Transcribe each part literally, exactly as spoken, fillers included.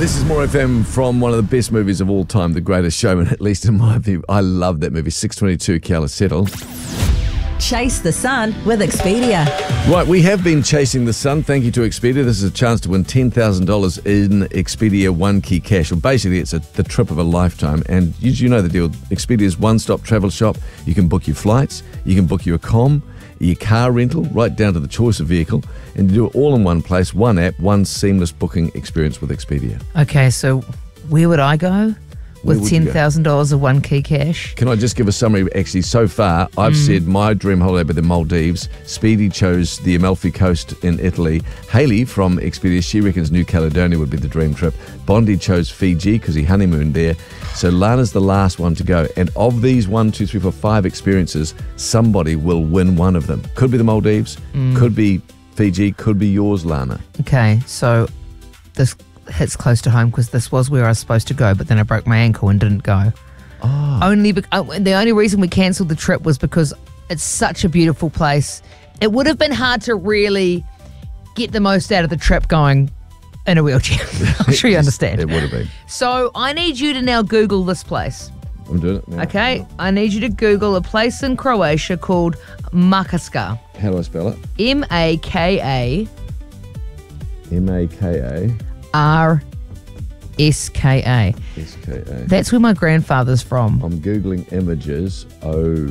This is More F M from one of the best movies of all time, The Greatest Showman, at least in my view. I love that movie, six twenty-two Kiala Settle. Chase the sun with Expedia. Right, we have been chasing the sun. Thank you to Expedia. This is a chance to win ten thousand dollars in Expedia One Key Cash. Well, basically, it's a, the trip of a lifetime. And you, you know the deal. Expedia's one-stop travel shop. You can book your flights. You can book your comm, your car rental, right down to the choice of vehicle. And you do it all in one place, one app, one seamless booking experience with Expedia. Okay, so where would I go Where with would you ten go? thousand dollars of one key cash? Can I just give a summary? Actually, so far, I've Mm. said my dream holiday with the Maldives. Speedy chose the Amalfi Coast in Italy. Hayley from Expedia, she reckons New Caledonia would be the dream trip. Bondi chose Fiji because he honeymooned there. So Lana's the last one to go. And of these one, two, three, four, five experiences, somebody will win one of them. Could be the Maldives, Mm. could be Fiji, could be yours, Lana. Okay, so this hits close to home because this was where I was supposed to go, but then I broke my ankle and didn't go. Oh. Only be- uh, the only reason we cancelled the trip was because it's such a beautiful place. It would have been hard to really get the most out of the trip going in a wheelchair. I'm sure you understand. It would have been. So I need you to now Google this place. I'm doing it now. Okay, I need you to Google a place in Croatia called Makarska. How do I spell it? M A K A M A K A R S K A. S K A. That's where my grandfather's from. I'm Googling images. Oh.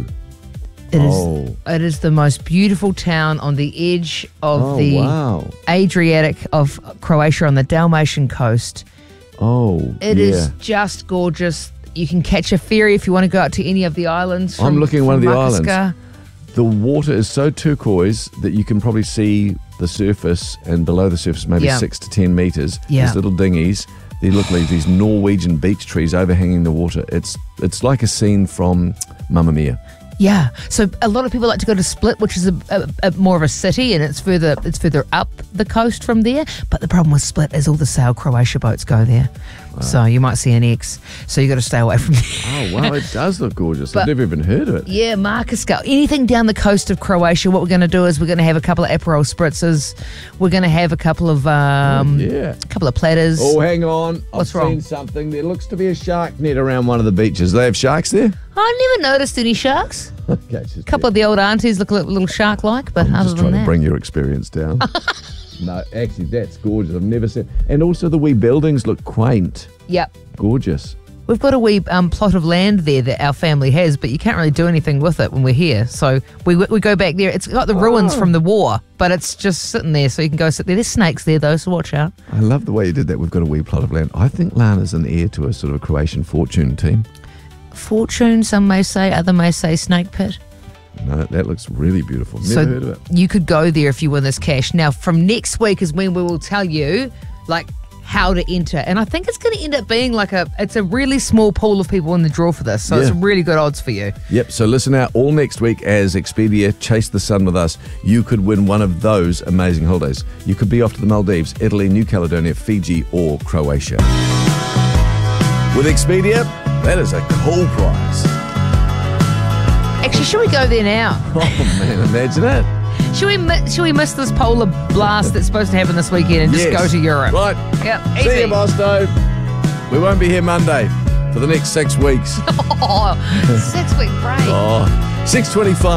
It is, oh. it is the most beautiful town on the edge of Oh, the wow. Adriatic of Croatia on the Dalmatian coast. Oh, It yeah. is just gorgeous. You can catch a ferry if you want to go out to any of the islands. I'm from- looking at one of from the Makarska. islands. The water is so turquoise that you can probably see the surface, and below the surface maybe Yeah. six to ten metres. Yeah. These little dinghies. They look like these Norwegian beech trees overhanging the water. It's it's like a scene from Mamma Mia. Yeah, so a lot of people like to go to Split, which is a, a, a more of a city, and it's further it's further up the coast from there. But the problem with Split is all the Sail Croatia boats go there, so you might see an X. So you got to stay away from there. Oh, wow, it does look gorgeous. But- I've never even heard of it. Yeah, Makarska. Anything down the coast of Croatia, what we're going to do is we're going to have a couple of Aperol spritzers. We're going to have a couple of um, Yeah. a couple of platters. Oh, hang on. What's I've wrong? seen something. There looks to be a shark net around one of the beaches. Do they have sharks there? I never noticed any sharks. Okay, just A couple of the old aunties look a little, little shark-like, but I'm other just than trying that, to bring your experience down. No, actually, that's gorgeous. I've never seen. And also, the wee buildings look quaint. yep. Gorgeous. We've got a wee um, plot of land there that our family has, but you can't really do anything with it when we're here. So we we go back there. It's got the ruins Oh. from the war, but it's just sitting there, so you can go sit there. There's snakes there, though, so watch out. I love the way you did that. We've got a wee plot of land. I think Lana's an heir to a sort of a Croatian fortune team. Fortune, some may say, other may say snake pit. No, that looks really beautiful. Never so heard of it. you could go there if you win this cash. Now, from next week is when we will tell you, like, how to enter. And I think it's going to end up being like a, it's a really small pool of people in the draw for this. So it's Yeah. really good odds for you. Yep, so listen out all next week as Expedia Chase the Sun with us. You could win one of those amazing holidays. You could be off to the Maldives, Italy, New Caledonia, Fiji, or Croatia. With Expedia, that is a cool prize. Actually, should we go there now? Oh man, imagine it. Should we mi- should we miss this polar blast that's supposed to happen this weekend and just Yes. go to Europe? Right. Yep, See easy. you, Bosto. We won't be here Monday for the next six weeks. Oh, six week break. Oh, six twenty-five.